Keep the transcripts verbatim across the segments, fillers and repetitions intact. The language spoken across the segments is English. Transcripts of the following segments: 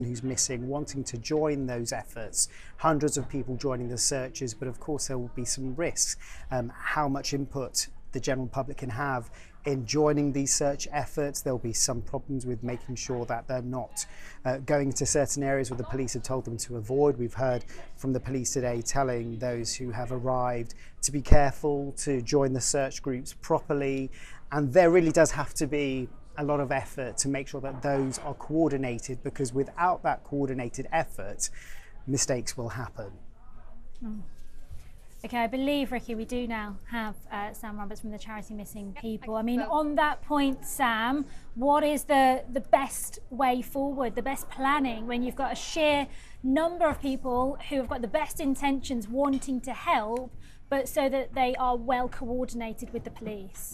who's missing, wanting to join those efforts. Hundreds of people joining the searches, but of course there will be some risks. Um, how much input the general public can have in joining these search efforts. There'll be some problems with making sure that they're not uh, going into certain areas where the police have told them to avoid. We've heard from the police today telling those who have arrived to be careful, to join the search groups properly, and there really does have to be a lot of effort to make sure that those are coordinated, because without that coordinated effort, mistakes will happen. Mm. Okay, I believe, Ricky, we do now have uh, Sam Roberts from the charity Missing People. I mean, on that point, Sam, what is the, the best way forward, the best planning when you've got a sheer number of people who have got the best intentions wanting to help, but so that they are well coordinated with the police?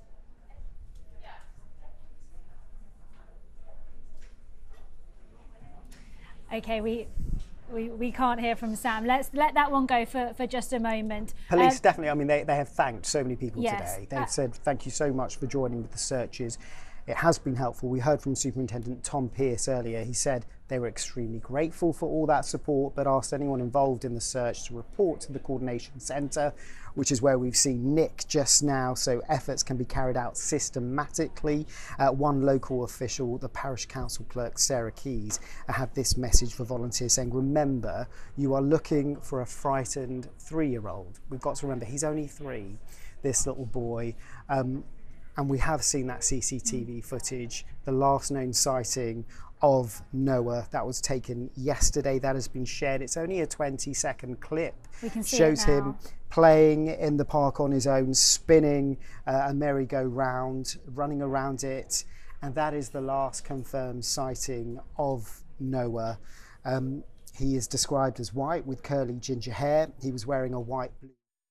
Okay, we, we we can't hear from Sam. Let's let that one go for, for just a moment. Police um, definitely, I mean, they, they have thanked so many people yes, today. They've uh, said, thank you so much for joining with the searches. It has been helpful. We heard from Superintendent Tom Pearce earlier. He said they were extremely grateful for all that support, but asked anyone involved in the search to report to the coordination centre, which is where we've seen Nick just now, so efforts can be carried out systematically. Uh, one local official, the parish council clerk, Sarah Keys, had this message for volunteers saying, remember, you are looking for a frightened three-year-old. We've got to remember, he's only three, this little boy. Um, And we have seen that C C T V footage, the last known sighting of Noah that was taken yesterday. That has been shared. It's only a twenty second clip. We can see shows it now. him playing in the park on his own, spinning uh, a merry-go-round, running around it. And that is the last confirmed sighting of Noah. Um, he is described as white with curly ginger hair. He was wearing a white blue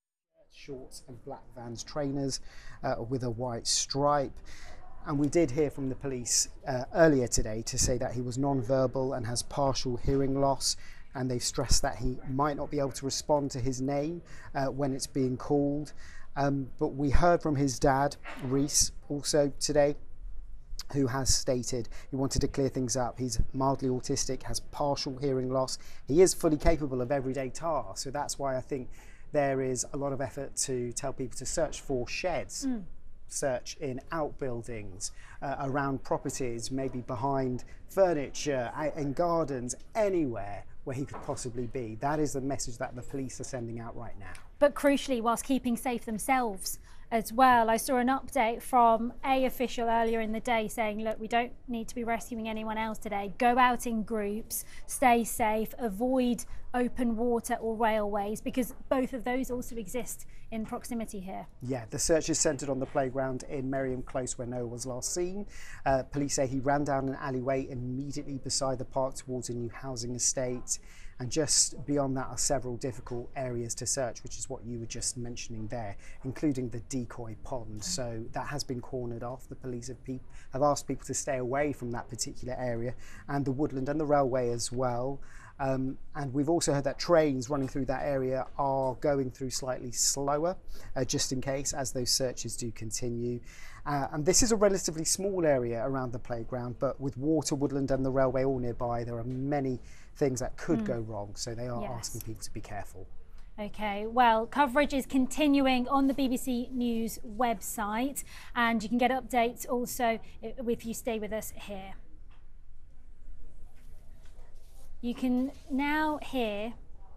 shorts and black Vans trainers uh, with a white stripe. And we did hear from the police uh, earlier today to say that he was non-verbal and has partial hearing loss, and they've stressed that he might not be able to respond to his name uh, when it's being called. Um, but we heard from his dad, Reese, also today, who has stated he wanted to clear things up. He's mildly autistic, has partial hearing loss. He is fully capable of everyday tasks, so that's why I think there is a lot of effort to tell people to search for sheds, mm. search in outbuildings, uh, around properties, maybe behind furniture, out in gardens, anywhere where he could possibly be. That is the message that the police are sending out right now. But crucially, whilst keeping safe themselves as well. I saw an update from a official earlier in the day saying, look, we don't need to be rescuing anyone else today. Go out in groups, stay safe, avoid open water or railways, because both of those also exist in proximity here. Yeah, the search is centred on the playground in Merriam Close where Noah was last seen. Uh, police say he ran down an alleyway immediately beside the park towards a new housing estate. And just beyond that are several difficult areas to search, which is what you were just mentioning there, including the decoy pond. So that has been cornered off. The police have, pe have asked people to stay away from that particular area, and the woodland and the railway as well. Um, and we've also heard that trains running through that area are going through slightly slower, uh, just in case, as those searches do continue. Uh, and this is a relatively small area around the playground, but with water, woodland and the railway all nearby, there are many things that could mm. go wrong. So they are yes. asking people to be careful. Okay, well, coverage is continuing on the B B C News website, and you can get updates also if you stay with us here. You can now hear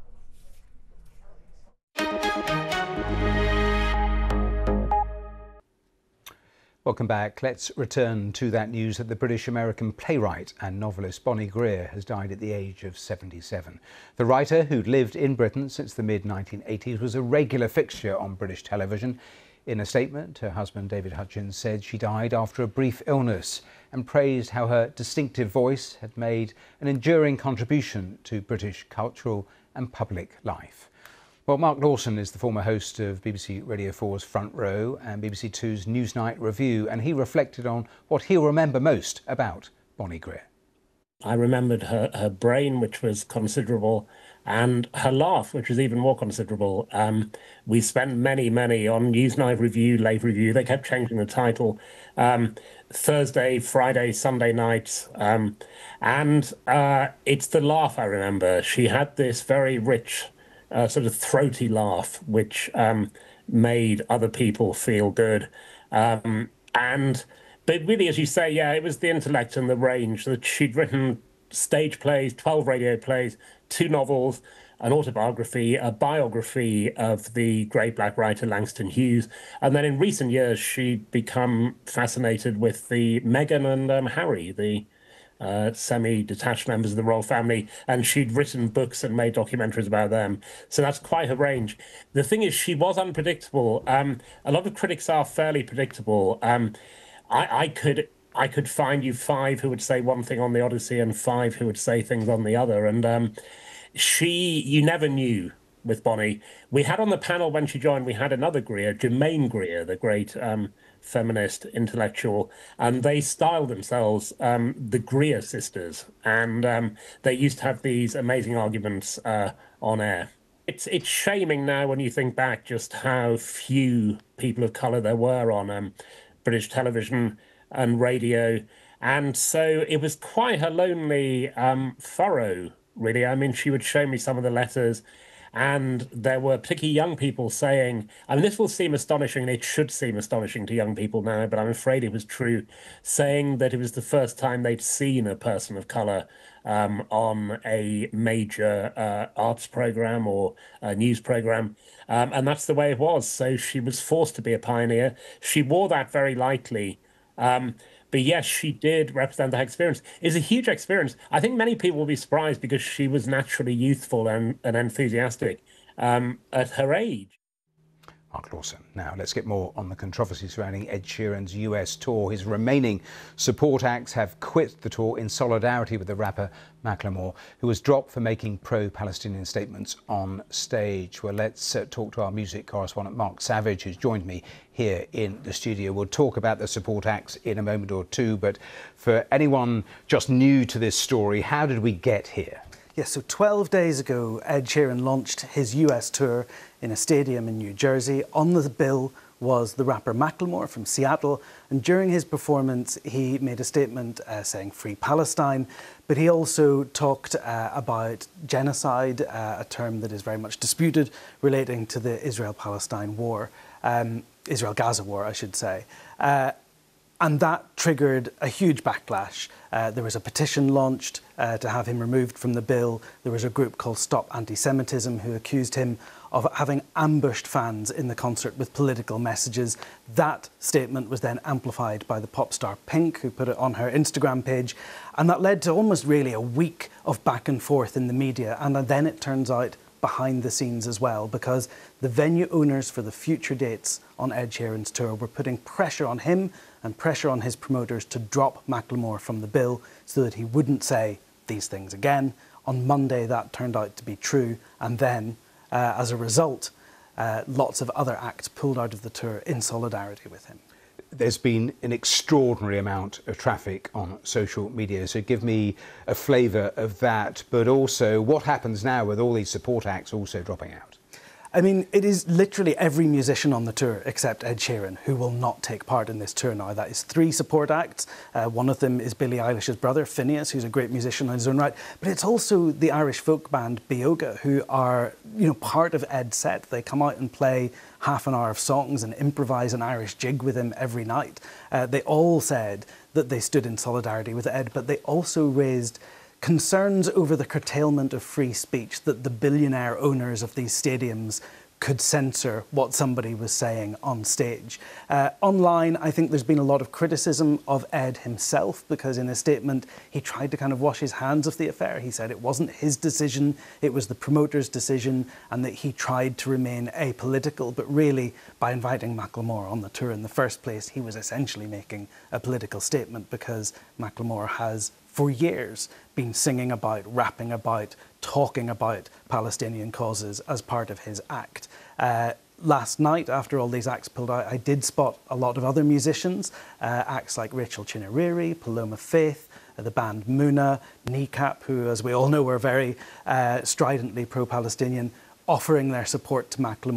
Welcome back. Let's return to that news that the British-American playwright and novelist Bonnie Greer has died at the age of seventy-seven. The writer, who'd lived in Britain since the mid nineteen eighties, was a regular fixture on British television. In a statement, her husband David Hutchins said she died after a brief illness and praised how her distinctive voice had made an enduring contribution to British cultural and public life. Well, Mark Lawson is the former host of B B C Radio four's Front Row and B B C two's Newsnight Review, and he reflected on what he'll remember most about Bonnie Greer. I remembered her, her brain, which was considerable, and her laugh, which was even more considerable. Um, we spent many, many on Newsnight Review, Late Review. They kept changing the title. Um, Thursday, Friday, Sunday nights. Um, and uh, it's the laugh I remember. She had this very rich, uh, sort of throaty laugh, which um, made other people feel good. Um, and, but really, as you say, yeah, it was the intellect and the range that she'd written stage plays, twelve radio plays, two novels, an autobiography, a biography of the great black writer Langston Hughes. And then in recent years, she'd become fascinated with the Meghan and um, Harry, the uh, semi-detached members of the royal family. And she'd written books and made documentaries about them. So that's quite a range. The thing is, she was unpredictable. Um, a lot of critics are fairly predictable. Um, I, I could... I could find you five who would say one thing on the Odyssey and five who would say things on the other. And um, she, you never knew with Bonnie. We had on the panel when she joined, we had another Greer, Germaine Greer, the great um, feminist intellectual, and they styled themselves um, the Greer sisters. And um, they used to have these amazing arguments uh, on air. It's, it's shaming now when you think back just how few people of colour there were on um, British television and radio, and so it was quite a lonely um, furrow, really. I mean, she would show me some of the letters, and there were particularly young people saying, I mean, this will seem astonishing, and it should seem astonishing to young people now, but I'm afraid it was true, saying that it was the first time they'd seen a person of colour um, on a major uh, arts programme or a news programme, um, and that's the way it was. So she was forced to be a pioneer. She wore that very lightly. Um, but yes, she did represent that experience. It's a huge experience. I think many people will be surprised because she was naturally youthful and, and enthusiastic um, at her age. Mark Lawson. Now let's get more on the controversy surrounding Ed Sheeran's U S tour. His remaining support acts have quit the tour in solidarity with the rapper Macklemore, who was dropped for making pro-Palestinian statements on stage. Well, let's uh, talk to our music correspondent Mark Savage, who's joined me here in the studio. We'll talk about the support acts in a moment or two, but for anyone just new to this story, how did we get here? Yes, so twelve days ago, Ed Sheeran launched his U S tour in a stadium in New Jersey. On the bill was the rapper Macklemore from Seattle, and during his performance he made a statement uh, saying Free Palestine, but he also talked uh, about genocide, uh, a term that is very much disputed, relating to the Israel-Palestine war, um, Israel-Gaza war, I should say. Uh, And that triggered a huge backlash. Uh, there was a petition launched uh, to have him removed from the bill. There was a group called Stop Anti-Semitism who accused him of having ambushed fans in the concert with political messages. That statement was then amplified by the pop star Pink, who put it on her Instagram page. And that led to almost really a week of back and forth in the media. And then it turns out behind the scenes as well, because the venue owners for the future dates on Ed Sheeran's tour were putting pressure on him and pressure on his promoters to drop Macklemore from the bill so that he wouldn't say these things again. On Monday, that turned out to be true, and then, uh, as a result, uh, lots of other acts pulled out of the tour in solidarity with him. There's been an extraordinary amount of traffic on social media, so give me a flavour of that, but also what happens now with all these support acts also dropping out? I mean, it is literally every musician on the tour except Ed Sheeran who will not take part in this tour now. That is three support acts. Uh, one of them is Billie Eilish's brother, Phineas, who's a great musician in his own right. But it's also the Irish folk band Bioga, who are, you know, part of Ed's set. They come out and play half an hour of songs and improvise an Irish jig with him every night. Uh, they all said that they stood in solidarity with Ed, but they also raised concerns over the curtailment of free speech, that the billionaire owners of these stadiums could censor what somebody was saying on stage. Uh, online, I think there's been a lot of criticism of Ed himself, because in a statement he tried to kind of wash his hands of the affair. He said it wasn't his decision, it was the promoter's decision, and that he tried to remain apolitical. But really, by inviting Macklemore on the tour in the first place, he was essentially making a political statement, because Macklemore has for years been singing about, rapping about, talking about Palestinian causes as part of his act. Uh, last night, after all these acts pulled out, I did spot a lot of other musicians, uh, acts like Rachel Chineriri, Paloma Faith, uh, the band Muna, Kneecap, who, as we all know, were very uh, stridently pro-Palestinian, offering their support to Macklemore.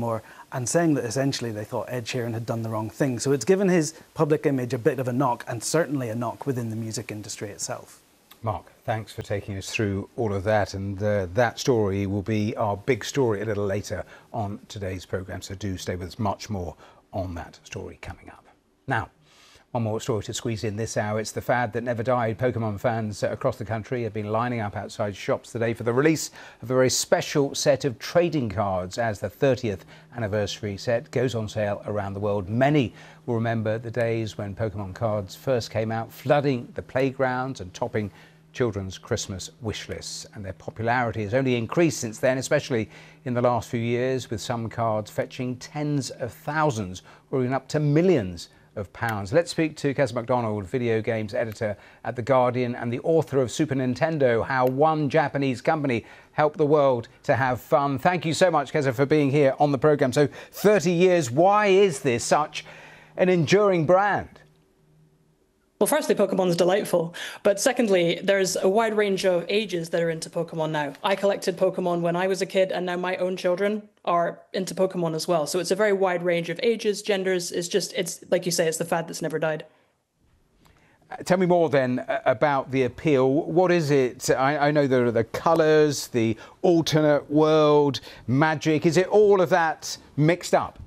and saying that essentially they thought Ed Sheeran had done the wrong thing. So it's given his public image a bit of a knock, and certainly a knock within the music industry itself. Mark, thanks for taking us through all of that, and uh, that story will be our big story a little later on today's programme, so do stay with us. Much more on that story coming up. Now, one more story to squeeze in this hour. It's the fad that never died. Pokemon fans across the country have been lining up outside shops today for the release of a very special set of trading cards as the thirtieth anniversary set goes on sale around the world. Many will remember the days when Pokemon cards first came out, flooding the playgrounds and topping children's Christmas wish lists. And their popularity has only increased since then, especially in the last few years, with some cards fetching tens of thousands or even up to millions of pounds. Let's speak to Keza MacDonald, video games editor at The Guardian and the author of Super Nintendo, How One Japanese Company Helped the World to Have Fun. Thank you so much, Keza, for being here on the programme. So thirty years, why is this such an enduring brand? Well, firstly, Pokemon's delightful. But secondly, there's a wide range of ages that are into Pokemon now. I collected Pokemon when I was a kid, and now my own children are into Pokemon as well. So it's a very wide range of ages, genders. It's just, it's like you say, it's the fad that's never died. Tell me more then about the appeal. What is it? I, I know there are the colours, the alternate world, magic. Is it all of that mixed up?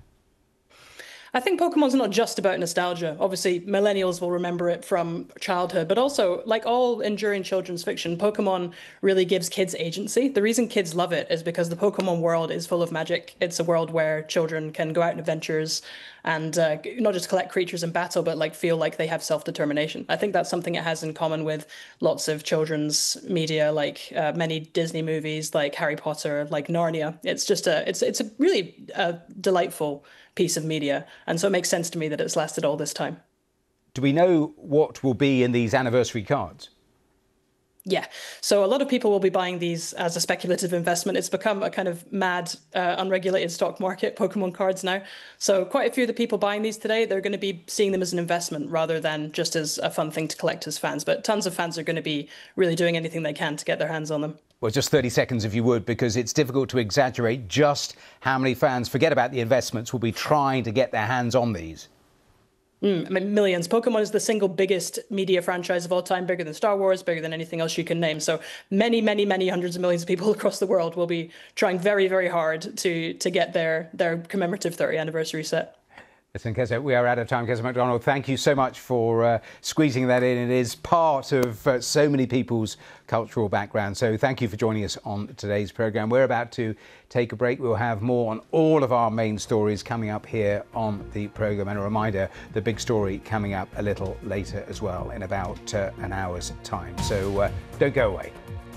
I think Pokemon's not just about nostalgia. Obviously, millennials will remember it from childhood, but also, like all enduring children's fiction, Pokemon really gives kids agency. The reason kids love it is because the Pokemon world is full of magic. It's a world where children can go out on adventures and uh, not just collect creatures in battle, but like feel like they have self-determination. I think that's something it has in common with lots of children's media, like uh, many Disney movies, like Harry Potter, like Narnia. It's just a, it's it's a really uh, delightful piece of media, and so it makes sense to me that it's lasted all this time. Do we know what will be in these anniversary cards? Yeah, so a lot of people will be buying these as a speculative investment. It's become a kind of mad, uh, unregulated stock market, Pokemon cards now. So quite a few of the people buying these today, they're going to be seeing them as an investment rather than just as a fun thing to collect as fans. But tons of fans are going to be really doing anything they can to get their hands on them. Well, just thirty seconds if you would, because it's difficult to exaggerate just how many fans, forget about the investments, will be trying to get their hands on these. Mm, I mean, millions. Pokemon is the single biggest media franchise of all time, bigger than Star Wars, bigger than anything else you can name. So many, many, many hundreds of millions of people across the world will be trying very, very hard to to get their, their commemorative thirtieth anniversary set. Listen, Keza, we are out of time. Keza MacDonald, thank you so much for uh, squeezing that in. It is part of uh, so many people's cultural background. So thank you for joining us on today's programme. We're about to take a break. We'll have more on all of our main stories coming up here on the programme. And a reminder, the big story coming up a little later as well, in about uh, an hour's time. So uh, don't go away.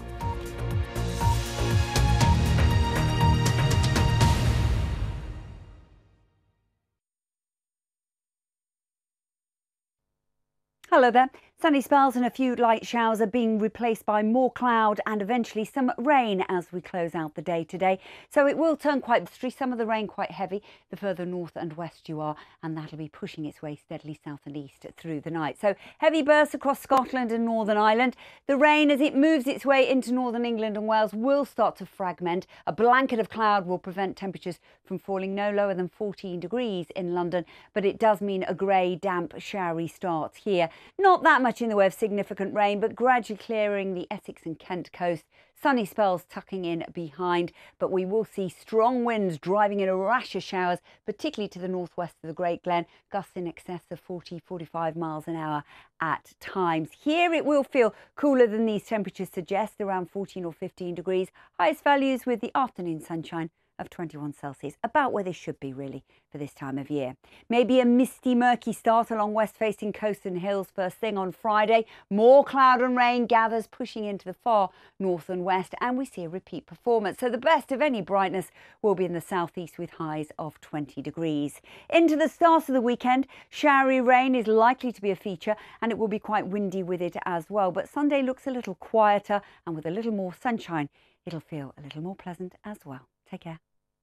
Hello there. Sunny spells and a few light showers are being replaced by more cloud and eventually some rain as we close out the day today. So it will turn quite blustery, some of the rain quite heavy the further north and west you are, and that'll be pushing its way steadily south and east through the night. So heavy bursts across Scotland and Northern Ireland. The rain, as it moves its way into northern England and Wales, will start to fragment. A blanket of cloud will prevent temperatures from falling no lower than fourteen degrees in London, but it does mean a grey, damp, showery start here. Not that much in the way of significant rain, but gradually clearing the Essex and Kent coast. Sunny spells tucking in behind, but we will see strong winds driving in a rash of showers, particularly to the northwest of the Great Glen, gusts in excess of forty, forty-five miles an hour at times. Here it will feel cooler than these temperatures suggest, around fourteen or fifteen degrees. Highest values with the afternoon sunshine of twenty-one Celsius, about where they should be really for this time of year. Maybe a misty, murky start along west-facing coasts and hills first thing on Friday. More cloud and rain gathers, pushing into the far north and west, and we see a repeat performance. So the best of any brightness will be in the southeast with highs of twenty degrees. Into the start of the weekend, showery rain is likely to be a feature, and it will be quite windy with it as well. But Sunday looks a little quieter, and with a little more sunshine, it'll feel a little more pleasant as well. Take care.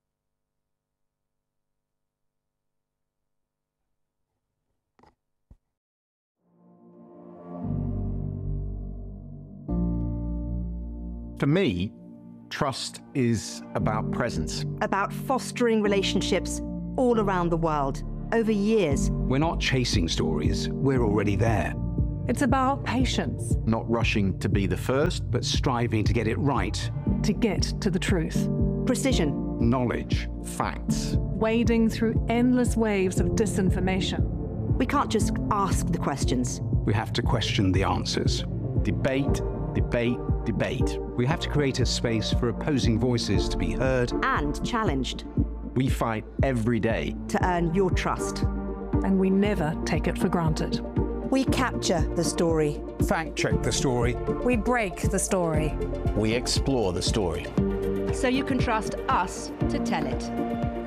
For me, trust is about presence. About fostering relationships all around the world, over years. We're not chasing stories, we're already there. It's about patience. Not rushing to be the first, but striving to get it right. To get to the truth. Precision. Knowledge. Facts. Wading through endless waves of disinformation. We can't just ask the questions. We have to question the answers. Debate, debate, debate. We have to create a space for opposing voices to be heard and challenged. We fight every day to earn your trust. And we never take it for granted. We capture the story. Fact check the story. We break the story. We explore the story. So you can trust us to tell it.